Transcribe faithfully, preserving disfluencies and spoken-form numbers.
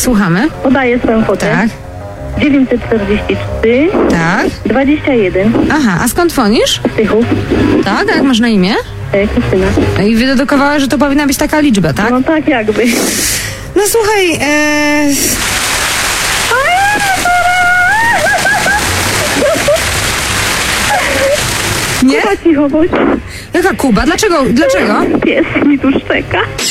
słuchamy. Podaję swoją kwotę. Tak, dziewięćset czterdzieści trzy, tak. dwadzieścia jeden. Aha, a skąd dzwonisz? Tychów. Tak, a jak masz na imię? E, Krystyna. I wydedukowałeś, że to powinna być taka liczba, tak? No tak jakby. No słuchaj, e... nie? Kuba, cicho bądź. Jaka Kuba? Dlaczego? Dlaczego? Pies mi tu szczeka.